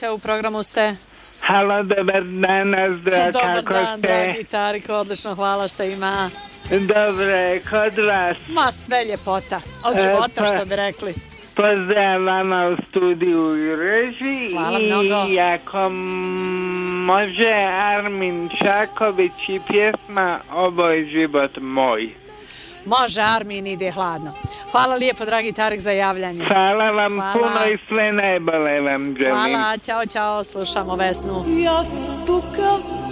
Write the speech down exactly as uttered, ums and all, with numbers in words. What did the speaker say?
volite, u programu ste. Halo, dobar dan, zdrav, Dobar kako dan, ste? dragi Tariko, odlično, hvala šta ima. Dobre, kod vas. Ma, sve ljepota, od života, što bi rekli. Pozdrav vama u studiju i režiji. Hvala mnogo. I ako može Armin Čaković i pjesma Ovo je život moj. Može, Armin, ide hladno. Hvala lijepo, dragi Tarik, za javljanje. Hvala vam Hvala. puno i sve najbolje vam želim. Hvala, čao, čao, slušamo Vesnu. Jastuka